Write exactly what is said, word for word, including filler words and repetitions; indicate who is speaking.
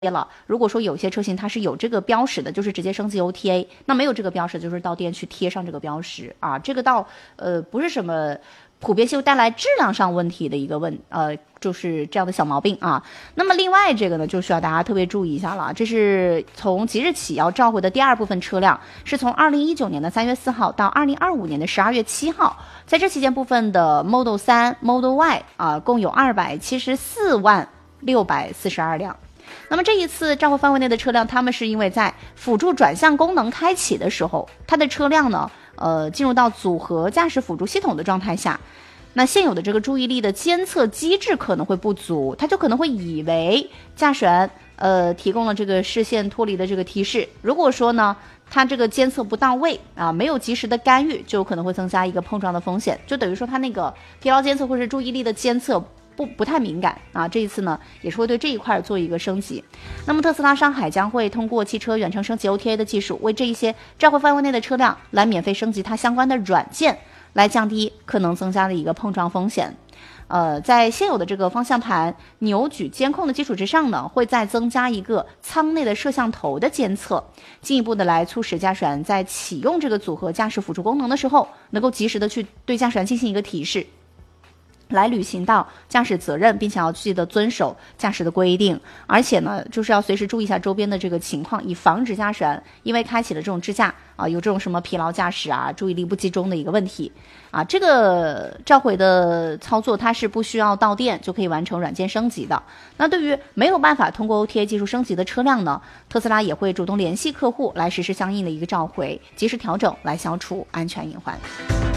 Speaker 1: 了。如果说有些车型它是有这个标识的，就是直接升级 O T A， 那没有这个标识，就是到店去贴上这个标识啊。这个倒呃不是什么普遍性带来质量上问题的一个问呃就是这样的小毛病啊。那么另外这个呢，就需要大家特别注意一下了，这是从即日起要召回的第二部分车辆，是从二零一九年的三月四号到二零二五年的十二月七号，在这期间部分的 Model 三 Model Y 啊，共有二百七十四万六百四十二辆。那么这一次召回范围内的车辆，他们是因为在辅助转向功能开启的时候，它的车辆呢，呃，进入到组合驾驶辅助系统的状态下，那现有的这个注意力的监测机制可能会不足，它就可能会以为驾驶员呃提供了这个视线脱离的这个提示，如果说呢，它这个监测不到位啊，没有及时的干预，就可能会增加一个碰撞的风险，就等于说它那个疲劳监测或者注意力的监测不不太敏感啊，这一次呢也是会对这一块做一个升级。那么特斯拉上海将会通过汽车远程升级 O T A 的技术，为这一些召回范围内的车辆来免费升级它相关的软件，来降低可能增加的一个碰撞风险。呃，在现有的这个方向盘扭矩监控的基础之上呢，会再增加一个舱内的摄像头的监测，进一步的来促使驾驶员在启用这个组合驾驶辅助功能的时候，能够及时的去对驾驶员进行一个提示，来履行到驾驶责任，并且要记得遵守驾驶的规定，而且呢，就是要随时注意一下周边的这个情况，以防止驾驶员因为开启了这种支架啊，有这种什么疲劳驾驶啊、注意力不集中的一个问题啊。这个召回的操作它是不需要到店就可以完成软件升级的。那对于没有办法通过 O T A 技术升级的车辆呢，特斯拉也会主动联系客户来实施相应的一个召回，及时调整，来消除安全隐患。